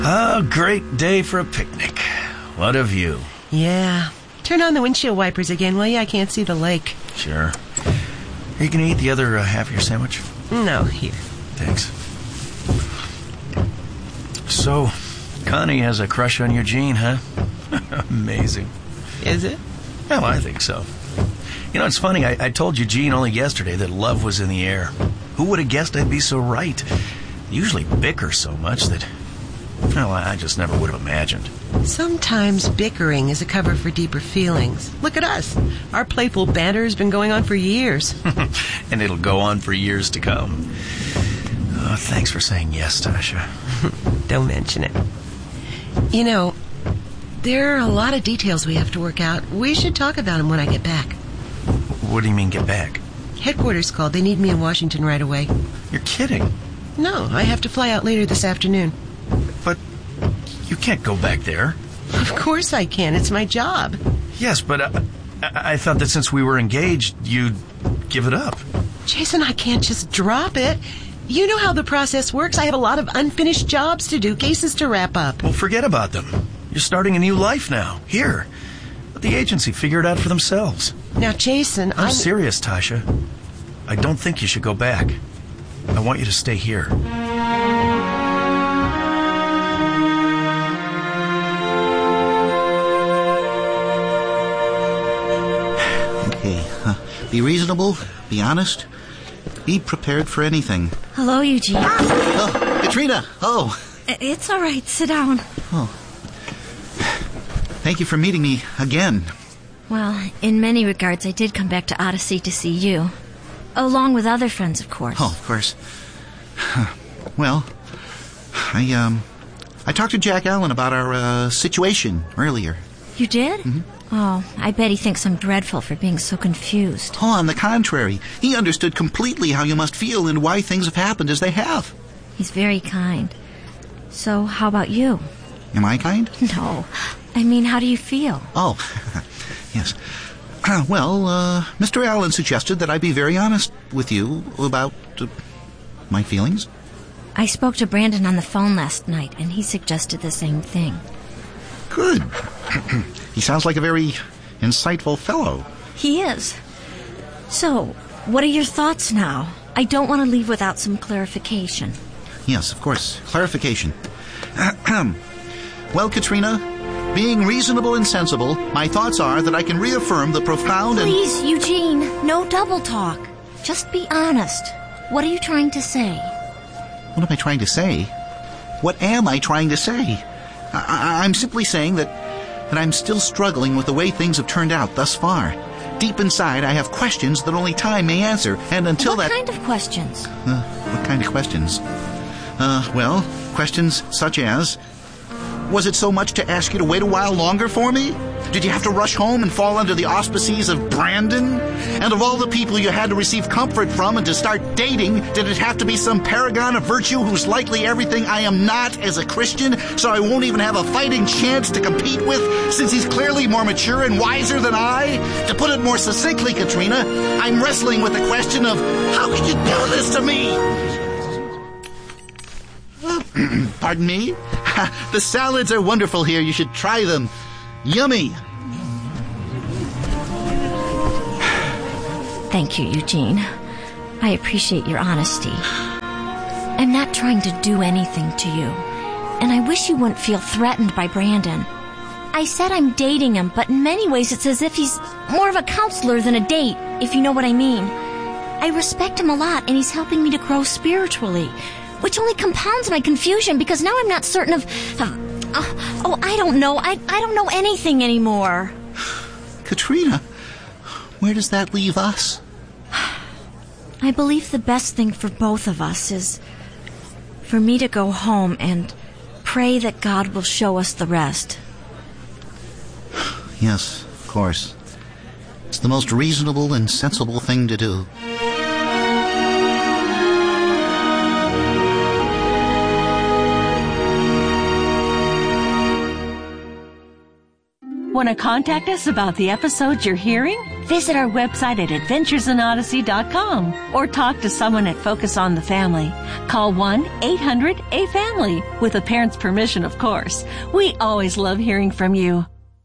A great day for a picnic. What a view. Yeah. Turn on the windshield wipers again, will you? I can't see the lake. Sure. Are you going to eat the other half of your sandwich? No, here. Thanks. So, Connie has a crush on Eugene, huh? Amazing. Is it? Well, I think so. You know, it's funny. I told Eugene only yesterday that love was in the air. Who would have guessed I'd be so right? They usually bicker so much that, well, I just never would have imagined. Sometimes bickering is a cover for deeper feelings. Look at us. Our playful banter has been going on for years. And it'll go on for years to come. Oh, thanks for saying yes, Tasha. Don't mention it. You know, there are a lot of details we have to work out. We should talk about them when I get back. What do you mean, get back? Headquarters called. They need me in Washington right away. You're kidding. No, I have to fly out later this afternoon. But you can't go back there. Of course I can. It's my job. Yes, but I thought that since we were engaged, you'd give it up. Jason, I can't just drop it. You know how the process works. I have a lot of unfinished jobs to do, cases to wrap up. Well, forget about them. You're starting a new life now. Here. Let the agency figure it out for themselves. Now, Jason, I'm serious, Tasha. I don't think you should go back. I want you to stay here. Okay, be reasonable, be honest, be prepared for anything. Hello, Eugene. Oh, Katrina! Oh! It's all right. Sit down. Oh. Thank you for meeting me again. Well, in many regards, I did come back to Odyssey to see you. Along with other friends, of course. Oh, of course. Well, I talked to Jack Allen about our situation earlier. You did? Mm-hmm. Oh, I bet he thinks I'm dreadful for being so confused. Oh, on the contrary. He understood completely how you must feel and why things have happened as they have. He's very kind. So, how about you? Am I kind? No. I mean, how do you feel? Oh, yes. Well, Mr. Allen suggested that I be very honest with you about my feelings. I spoke to Brandon on the phone last night, and he suggested the same thing. Good. He sounds like a very insightful fellow. He is. So, what are your thoughts now? I don't want to leave without some clarification. Yes, of course. Clarification. Well, Katrina, being reasonable and sensible, my thoughts are that I can reaffirm the profound Please, Eugene, no double talk. Just be honest. What are you trying to say? What am I trying to say? What am I trying to say? I'm simply saying that I'm still struggling with the way things have turned out thus far. Deep inside, I have questions that only time may answer, and until What kind of questions? What kind of questions? Well, questions such as, was it so much to ask you to wait a while longer for me? Did you have to rush home and fall under the auspices of Brandon? And of all the people you had to receive comfort from and to start dating, did it have to be some paragon of virtue who's likely everything I am not as a Christian, so I won't even have a fighting chance to compete with, since he's clearly more mature and wiser than I? To put it more succinctly, Katrina, I'm wrestling with the question of, how could you do this to me? Pardon me? The salads are wonderful here. You should try them. Yummy. Thank you, Eugene. I appreciate your honesty. I'm not trying to do anything to you, and I wish you wouldn't feel threatened by Brandon. I said I'm dating him, but in many ways it's as if he's more of a counselor than a date, if you know what I mean. I respect him a lot, and he's helping me to grow spiritually, which only compounds my confusion because now I'm not certain of... I don't know. I don't know anything anymore. Katrina, where does that leave us? I believe the best thing for both of us is for me to go home and pray that God will show us the rest. Yes, of course. It's the most reasonable and sensible thing to do. Want to contact us about the episodes you're hearing? Visit our website at adventuresinodyssey.com or talk to someone at Focus on the Family. Call 1-800-A-FAMILY with a parent's permission, of course. We always love hearing from you.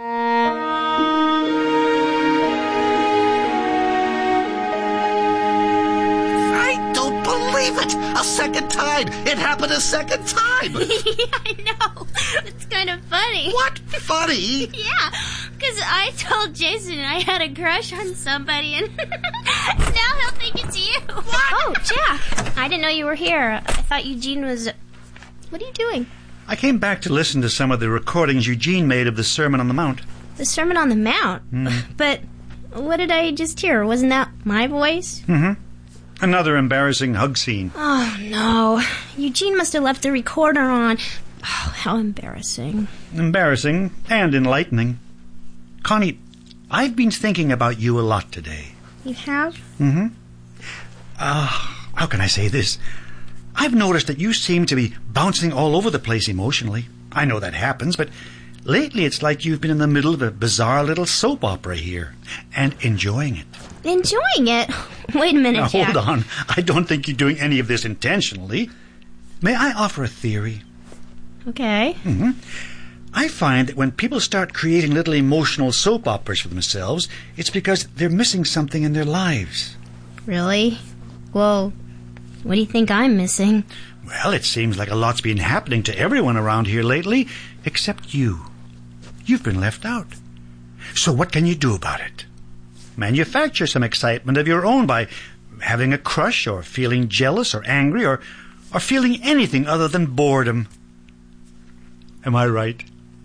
I don't believe it! A second time! It happened a second time! I know. It's kind of funny. What? Funny? Yeah, because I told Jason I had a crush on somebody, and now he'll think it's you. What? Oh, Jack, I didn't know you were here. I thought Eugene was... What are you doing? I came back to listen to some of the recordings Eugene made of the Sermon on the Mount. The Sermon on the Mount? But what did I just hear? Wasn't that my voice? Mm-hmm. Another embarrassing hug scene. Oh, no. Eugene must have left the recorder on. Oh, how embarrassing. Embarrassing and enlightening. Connie, I've been thinking about you a lot today. You have? Mm-hmm. How can I say this? I've noticed that you seem to be bouncing all over the place emotionally. I know that happens, but lately it's like you've been in the middle of a bizarre little soap opera here and enjoying it. Enjoying it? Wait a minute, Now, Jack. hold on. I don't think you're doing any of this intentionally. May I offer a theory? Okay. Mm-hmm. I find that when people start creating little emotional soap operas for themselves, it's because they're missing something in their lives. Really? Well, what do you think I'm missing? Well, it seems like a lot's been happening to everyone around here lately, except you. You've been left out. So what can you do about it? Manufacture some excitement of your own by having a crush or feeling jealous or angry or feeling anything other than boredom. Am I right?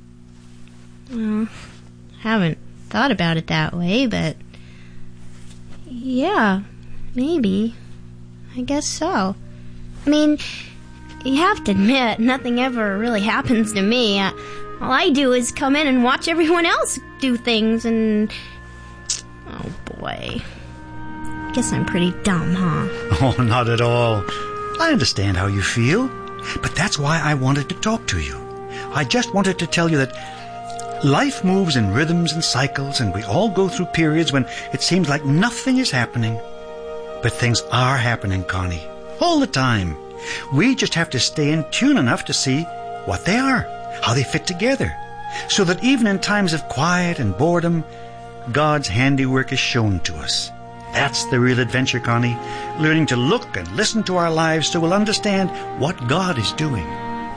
Haven't thought about it that way, but yeah, maybe. I guess so. I mean, you have to admit, nothing ever really happens to me. All I do is come in and watch everyone else do things, and oh boy, guess I'm pretty dumb, huh? Oh, not at all. I understand how you feel, but that's why I wanted to talk to you. I just wanted to tell you that life moves in rhythms and cycles, and we all go through periods when it seems like nothing is happening. But things are happening, Connie, all the time. We just have to stay in tune enough to see what they are, how they fit together, so that even in times of quiet and boredom, God's handiwork is shown to us. That's the real adventure, Connie, learning to look and listen to our lives so we'll understand what God is doing.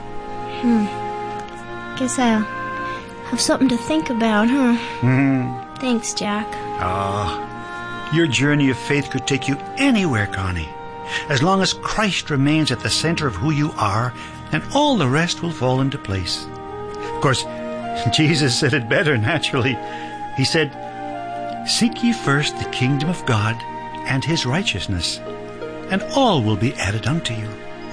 Guess I'll have something to think about, huh? Thanks, Jack. Your journey of faith could take you anywhere, Connie. As long as Christ remains at the center of who you are, and all the rest will fall into place. Of course, Jesus said it better, naturally. He said, "Seek ye first the kingdom of God and his righteousness, and all will be added unto you."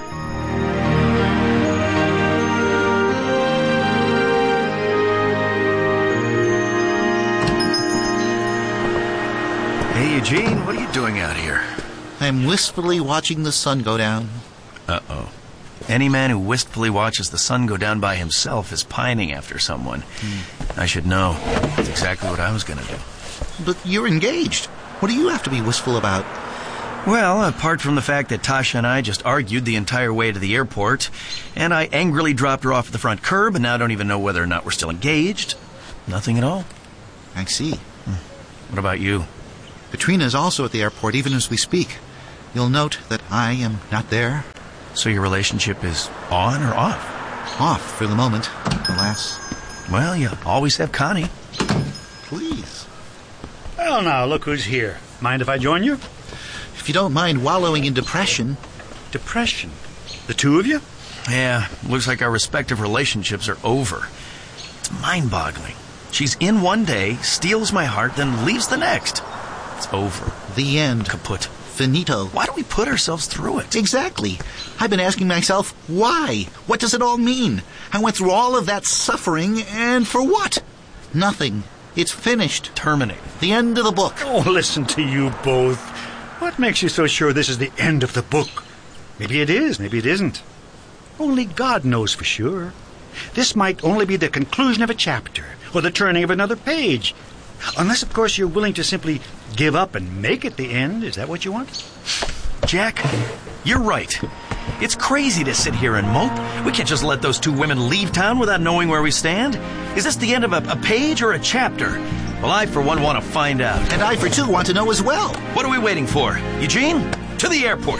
Hey, Eugene, what are you doing out here? I'm wistfully watching the sun go down. Uh-oh. Any man who wistfully watches the sun go down by himself is pining after someone. I should know. That's exactly what I was going to do. But you're engaged. What do you have to be wistful about? Well, apart from the fact that Tasha and I just argued the entire way to the airport, and I angrily dropped her off at the front curb, and now don't even know whether or not we're still engaged. Nothing at all. I see. What about you? Katrina is also at the airport even as we speak. You'll note that I am not there. So your relationship is on or off? Off for the moment, alas. Well, you always have Connie. Please. Well, now, look who's here. Mind if I join you? If you don't mind wallowing in depression. Depression? The two of you? Yeah, looks like our respective relationships are over. It's mind-boggling. She's in one day, steals my heart, then leaves the next. It's over. The end. Kaput. Finito. Why do we put ourselves through it? Exactly. I've been asking myself, why? What does it all mean? I went through all of that suffering, and for what? Nothing. It's finished. Terminate. The end of the book. Oh, listen to you both. What makes you so sure this is the end of the book? Maybe it is, maybe it isn't. Only God knows for sure. This might only be the conclusion of a chapter, or the turning of another page. Unless, of course, you're willing to simply give up and make it the end. Is that what you want? Jack, you're right. It's crazy to sit here and mope. We can't just let those two women leave town without knowing where we stand. Is this the end of a page or a chapter? Well, I, for one, want to find out. And I, for two, want to know as well. What are we waiting for? Eugene, to the airport.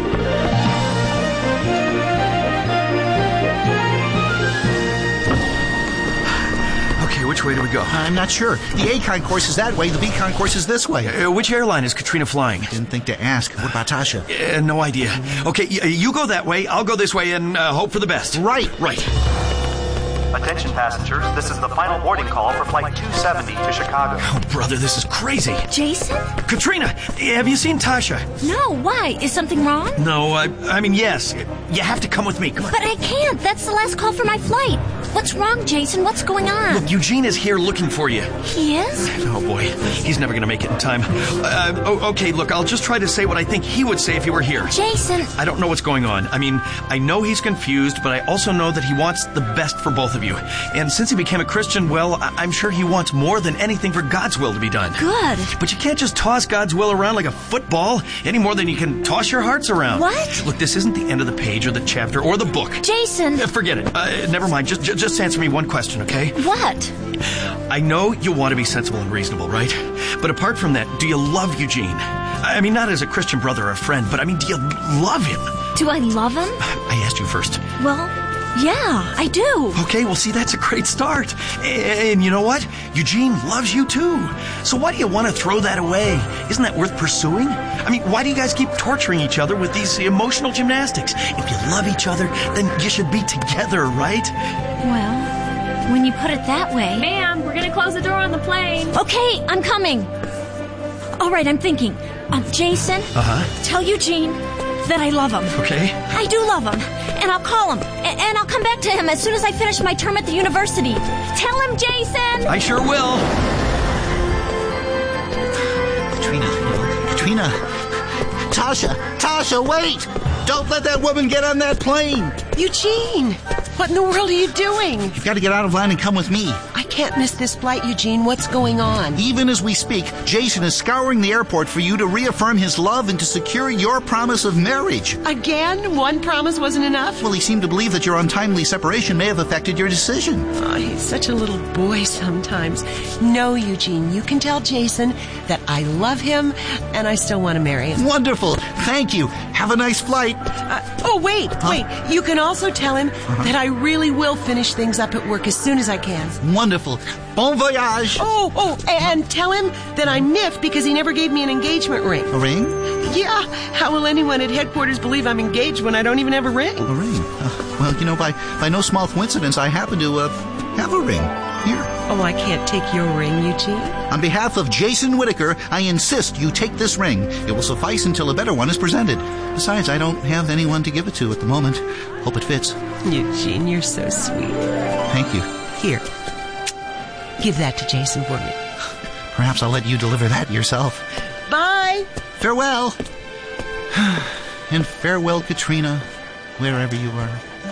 Okay, which way do we go? I'm not sure. The A concourse is that way, the B concourse is this way. Which airline is Katrina flying? Didn't think to ask. What about Tasha? No idea. Okay, you go that way, I'll go this way, and hope for the best. Right. Attention passengers, this is the final boarding call for Flight 270 to Chicago. Oh, brother, this is crazy. Jason? Katrina, have you seen Tasha? No, why? Is something wrong? No, I mean, yes. You have to come with me. Come on. But I can't. That's the last call for my flight. What's wrong, Jason? What's going on? Look, Eugene is here looking for you. He is? Oh, boy. He's never going to make it in time. Okay, look, I'll just try to say what I think he would say if he were here. Jason! I don't know what's going on. I mean, I know he's confused, but I also know that he wants the best for both of you. And since he became a Christian, well, I'm sure he wants more than anything for God's will to be done. Good. But you can't just toss God's will around like a football any more than you can toss your hearts around. What? Look, this isn't the end of the page or the chapter or the book. Jason! Forget it. Never mind. Just answer me one question, okay? What? I know you want to be sensible and reasonable, right? But apart from that, do you love Eugene? I mean, not as a Christian brother or a friend, but I mean, do you love him? Do I love him? I asked you first. Well, yeah, I do. Okay, well, see, that's a great start. And you know what? Eugene loves you, too. So why do you want to throw that away? Isn't that worth pursuing? I mean, why do you guys keep torturing each other with these emotional gymnastics? If you love each other, then you should be together, right? Well, when you put it that way... Ma'am, we're gonna close the door on the plane. Okay, I'm coming. All right, I'm thinking. Jason, tell Eugene that I love him. Okay. I do love him. And I'll call him. And I'll come back to him as soon as I finish my term at the university. Tell him, Jason! I sure will. Katrina. Tasha, wait! Don't let that woman get on that plane! Eugene! What in the world are you doing? You've got to get out of line and come with me. I can't miss this flight, Eugene. What's going on? Even as we speak, Jason is scouring the airport for you to reaffirm his love and to secure your promise of marriage. Again? One promise wasn't enough? Well, he seemed to believe that your untimely separation may have affected your decision. Oh, he's such a little boy sometimes. No, Eugene, you can tell Jason that I love him and I still want to marry him. Wonderful. Thank you. Have a nice flight. Wait. You can also tell him that I really will finish things up at work as soon as I can. Wonderful. Bon voyage. Oh, and tell him that I'm miffed because he never gave me an engagement ring. A ring? Yeah. How will anyone at headquarters believe I'm engaged when I don't even have a ring? A ring? Well, you know, by no small coincidence, I happen to have a ring. Here. Oh, I can't take your ring, Eugene. On behalf of Jason Whitaker, I insist you take this ring. It will suffice until a better one is presented. Besides, I don't have anyone to give it to at the moment. Hope it fits. Eugene, you're so sweet. Thank you. Here. Give that to Jason for me. Perhaps I'll let you deliver that yourself. Bye. Farewell. And farewell, Katrina, wherever you are.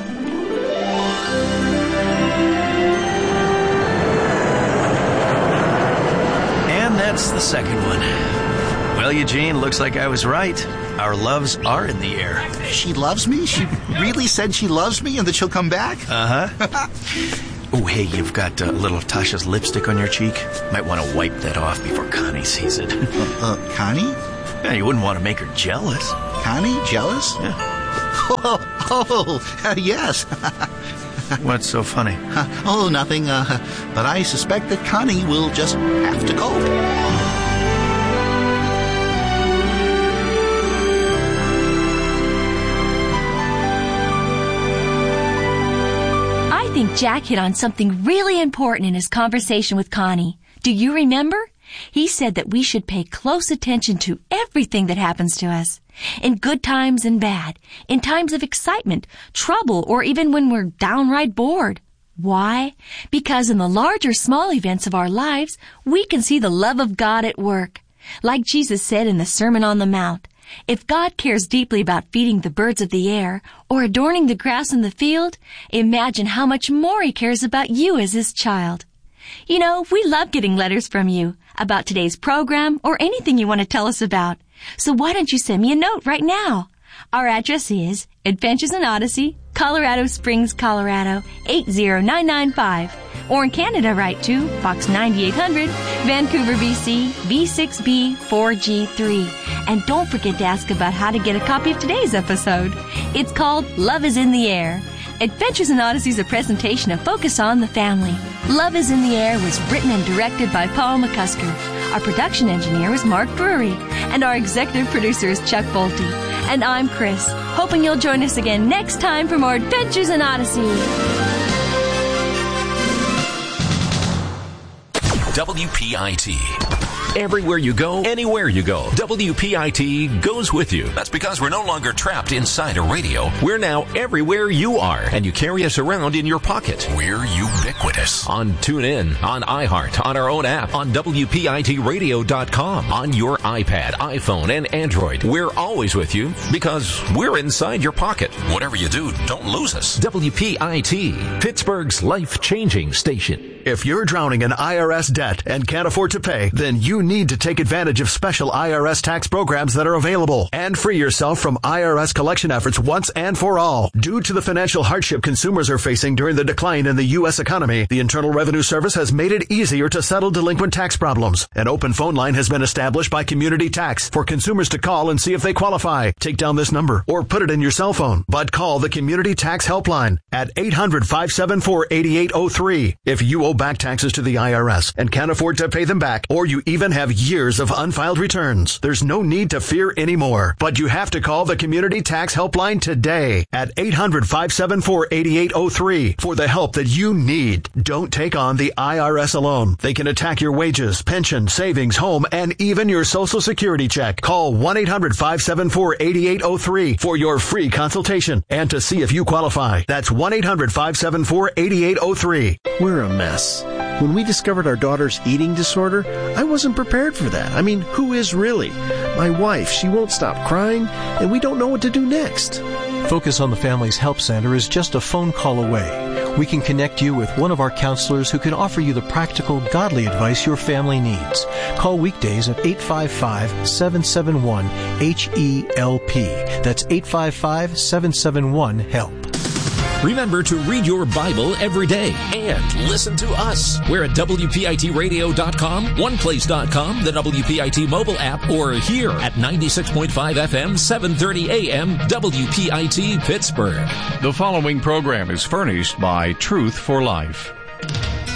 That's the second one. Well, Eugene, looks like I was right. Our loves are in the air. She loves me? She really said she loves me and that she'll come back? Uh-huh. Oh, hey, you've got a little of Tasha's lipstick on your cheek. Might want to wipe that off before Connie sees it. Connie? Yeah, you wouldn't want to make her jealous. Connie? Jealous? Yeah. Yes. What's so funny? Nothing. But I suspect that Connie will just have to go. I think Jack hit on something really important in his conversation with Connie. Do you remember? He said that we should pay close attention to everything that happens to us. In good times and bad, in times of excitement, trouble, or even when we're downright bored. Why? Because in the large or small events of our lives, we can see the love of God at work. Like Jesus said in the Sermon on the Mount, if God cares deeply about feeding the birds of the air or adorning the grass in the field, imagine how much more He cares about you as His child. You know, we love getting letters from you about today's program or anything you want to tell us about. So why don't you send me a note right now? Our address is Adventures in Odyssey, Colorado Springs, Colorado, 80995. Or in Canada, write to Box 9800, Vancouver, BC, V6B4G3. And don't forget to ask about how to get a copy of today's episode. It's called Love is in the Air. Adventures in Odyssey is a presentation of Focus on the Family. Love is in the Air was written and directed by Paul McCusker. Our production engineer is Mark Drury. And our executive producer is Chuck Bolte. And I'm Chris, hoping you'll join us again next time for more Adventures in Odyssey. WPIT. Everywhere you go, anywhere you go, WPIT goes with you. That's because we're no longer trapped inside a radio. We're now everywhere you are, and you carry us around in your pocket. We're ubiquitous. On TuneIn, on iHeart, on our own app, on WPITradio.com, on your iPad, iPhone, and Android. We're always with you because we're inside your pocket. Whatever you do, don't lose us. WPIT, Pittsburgh's life-changing station. If you're drowning in IRS debt and can't afford to pay, then you need to take advantage of special IRS tax programs that are available and free yourself from IRS collection efforts once and for all. Due to the financial hardship consumers are facing during the decline in the U.S. economy, the Internal Revenue Service has made it easier to settle delinquent tax problems. An open phone line has been established by Community Tax for consumers to call and see if they qualify. Take down this number or put it in your cell phone, but call the Community Tax Helpline at 800-574-8803. If you owe back taxes to the IRS and can't afford to pay them back, or you even have years of unfiled returns, there's no need to fear anymore. But you have to call the Community Tax Helpline today at 800-574-8803 for the help that you need. Don't take on the IRS alone. They can attack your wages, pension, savings, home, and even your Social Security check. Call 1-800-574-8803 for your free consultation and to see if you qualify. That's 1-800-574-8803. We're a mess. When we discovered our daughter's eating disorder, I wasn't prepared for that. I mean, who is really? My wife, she won't stop crying, and we don't know what to do next. Focus on the Family's Help Center is just a phone call away. We can connect you with one of our counselors who can offer you the practical, godly advice your family needs. Call weekdays at 855-771-HELP. That's 855-771-HELP. Remember to read your Bible every day and listen to us. We're at WPITradio.com, OnePlace.com, the WPIT mobile app, or here at 96.5 FM, 730 AM, WPIT Pittsburgh. The following program is furnished by Truth for Life.